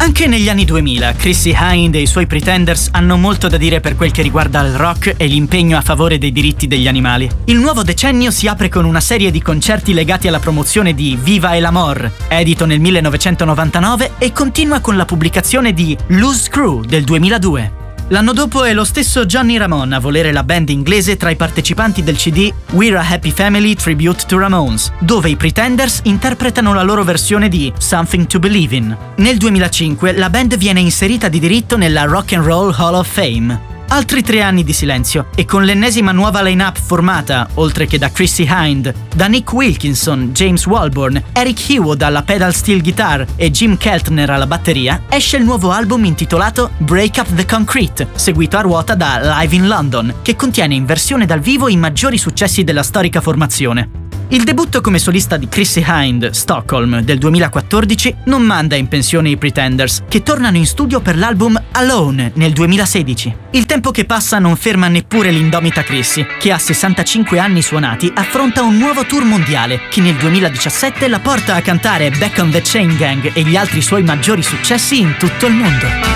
Anche negli anni 2000, Chrissie Hynde e i suoi Pretenders hanno molto da dire per quel che riguarda il rock e l'impegno a favore dei diritti degli animali. Il nuovo decennio si apre con una serie di concerti legati alla promozione di Viva el Amor, edito nel 1999, e continua con la pubblicazione di Loose Screw del 2002. L'anno dopo è lo stesso Johnny Ramone a volere la band inglese tra i partecipanti del CD We're a Happy Family Tribute to Ramones, dove i Pretenders interpretano la loro versione di Something to Believe in. Nel 2005 la band viene inserita di diritto nella Rock and Roll Hall of Fame. Altri 3 anni di silenzio, e con l'ennesima nuova line-up formata, oltre che da Chrissie Hynde, da Nick Wilkinson, James Walborn, Eric Hewood alla pedal steel guitar e Jim Keltner alla batteria, esce il nuovo album intitolato Break Up the Concrete, seguito a ruota da Live in London, che contiene in versione dal vivo i maggiori successi della storica formazione. Il debutto come solista di Chrissie Hynde, Stockholm, del 2014, non manda in pensione i Pretenders, che tornano in studio per l'album Alone nel 2016. Il tempo che passa non ferma neppure l'indomita Chrissie, che a 65 anni suonati affronta un nuovo tour mondiale, che nel 2017 la porta a cantare Back on the Chain Gang e gli altri suoi maggiori successi in tutto il mondo.